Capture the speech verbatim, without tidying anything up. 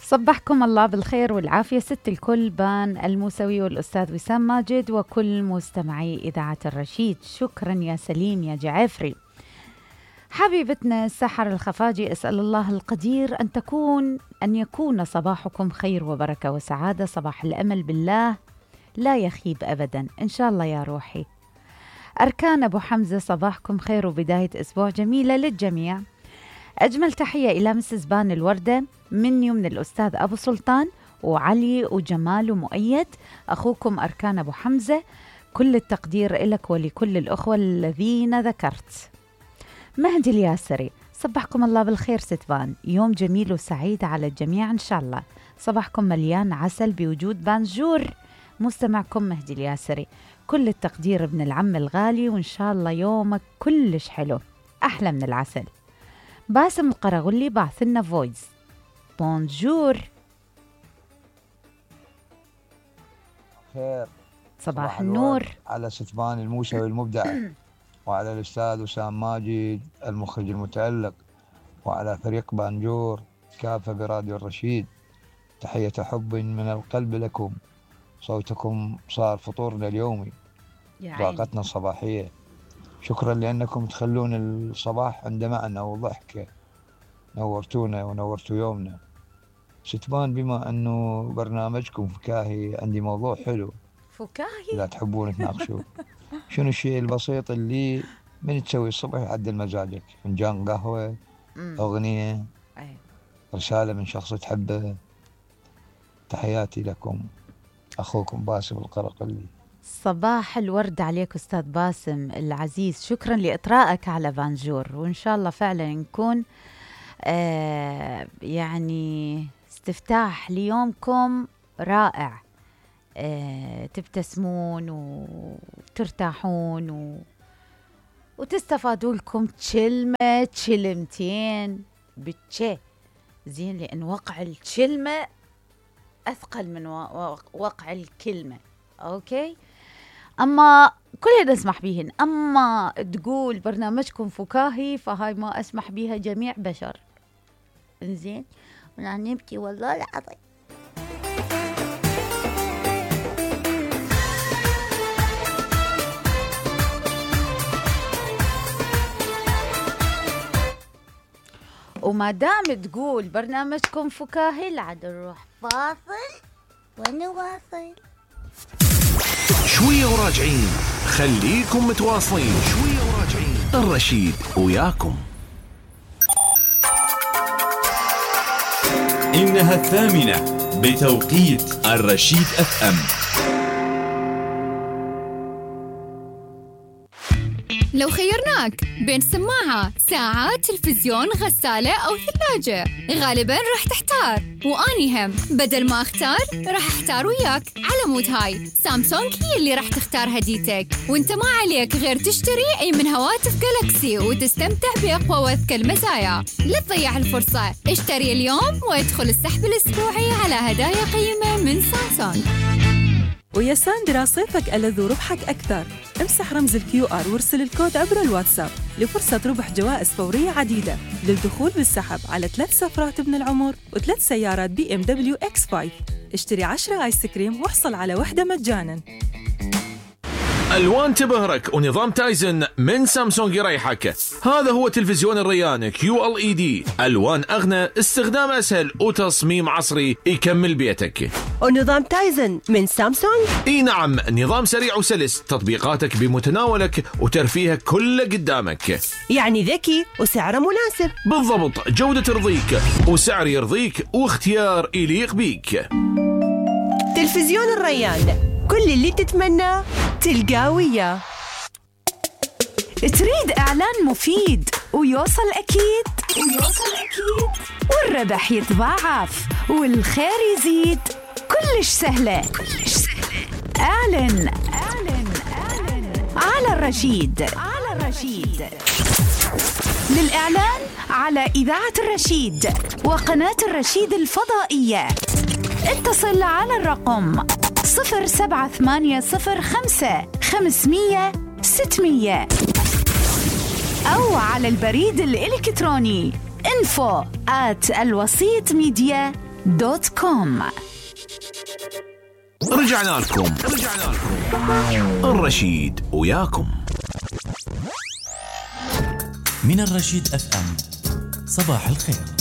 صبحكم الله بالخير والعافية ست الكل، بان الموسوي والأستاذ وسام ماجد وكل مستمعي إذاعة الرشيد. شكرا يا سليم يا جعفري. حبيبتنا السحر الخفاجي، أسأل الله القدير أن تكون أن يكون صباحكم خير وبركة وسعادة. صباح الأمل بالله لا يخيب أبدا إن شاء الله يا روحي. أركان أبو حمزة، صباحكم خير وبداية أسبوع جميلة للجميع. أجمل تحية إلى مسز بان الوردة مني ومن الأستاذ أبو سلطان وعلي وجمال ومؤيد. أخوكم أركان أبو حمزة، كل التقدير لك ولكل الأخوة الذين ذكرت. مهدي الياسري، صبحكم الله بالخير ست بان، يوم جميل وسعيد على الجميع إن شاء الله. صباحكم مليان عسل بوجود بانجور. مستمعكم مهدي الياسري، كل التقدير ابن العم الغالي، وإن شاء الله يومك كلش حلو أحلى من العسل. باسم القرغلي بعث لنا فويس. بونجور. خير. صباح النور على ستبان الموسوي المبدع وعلى الأستاذ وسام ماجد المخرج المتألق وعلى فريق بانجور كافة براديو الرشيد. تحية حب من القلب لكم، صوتكم صار فطورنا اليومي، طاقتنا الصباحية. شكرا لأنكم تخلون الصباح عند معنى وضحكة. نورتونا ونورتوا يومنا. ستبان، بما أنه برنامجكم فكاهي، عندي موضوع حلو فكاهي إذا تحبون تناقشوه. شنو الشيء البسيط اللي من تسوي الصبح يعدل مزاجك؟ فنجان قهوة، أغنية، رسالة من شخص تحبه. تحياتي لكم، أخوكم باسم القرقلي. صباح الورد عليك أستاذ باسم العزيز، شكرا لإطراءك على بانجور، وإن شاء الله فعلا نكون آه يعني استفتاح ليومكم رائع. آه تبتسمون وترتاحون و... وتستفادوا لكم كلمة كلمتين بالتشي زين، لأن وقع الكلمة أثقل من وقع الكلمة. أوكي، أما كلنا نسمح بيهن، أما تقول برنامجكم فكاهي فهاي ما أسمح بيها جميع بشر. إنزين، ولا نبكي والله العظيم. وما دام تقول برنامجكم فكاهي لعد نروح فاصل ونواصل. شوية وراجعين، خليكم متواصلين. شوية وراجعين، الرشيد وياكم. إنها الثامنة بتوقيت الرشيد أف أم. لو خيرناك بين سماعة، ساعة، تلفزيون، غسالة أو ثلاجة، غالباً راح تحتار، وأني هم بدل ما أختار راح أحتار وياك. على مود هاي سامسونج هي اللي راح تختار هديتك، وانت ما عليك غير تشتري أي من هواتف جالاكسي وتستمتع بأقوى وأذكى المزايا. لا تضيع الفرصة، اشتري اليوم وادخل السحب الأسبوعي على هدايا قيمة من سامسونج. ويا ساندرا، صيفك ألذ وربحك أكثر. امسح رمز الكيو آر وارسل الكود عبر الواتساب لفرصة ربح جوائز فورية عديدة للدخول بالسحب على ثلاث سفرات ابن العمر وثلاث سيارات بي ام دبليو اكس خمسة. اشتري عشرة آيس كريم واحصل على وحدة مجانا. ألوان تبهرك ونظام تايزن من سامسونج يريحك. هذا هو تلفزيون الريان كيو ال اي دي، ألوان أغنى، استخدام أسهل وتصميم عصري يكمل بيتك. ونظام تايزن من سامسونج، اي نعم، نظام سريع وسلس، تطبيقاتك بمتناولك وترفيهك كله قدامك، يعني ذكي وسعره مناسب. بالضبط، جودة ترضيك وسعر يرضيك واختيار يليق بيك. تلفزيون الريان، كل اللي تتمنى تلقاه وياه. تريد إعلان مفيد ويوصل أكيد ويوصل أكيد والربح يتضاعف والخير يزيد، كلش سهلة كلش سهلة. أعلن أعلن أعلن على الرشيد على الرشيد. للإعلان على إذاعة الرشيد وقناة الرشيد الفضائية اتصل على الرقم صفر سبعة ثمانية صفر خمسة خمسمية ستمية أو على البريد الإلكتروني info at الوسيط ميديا دوت كوم. رجعنا لكم رجعنا لكم الرشيد وياكم من الرشيد اف ام. صباح الخير.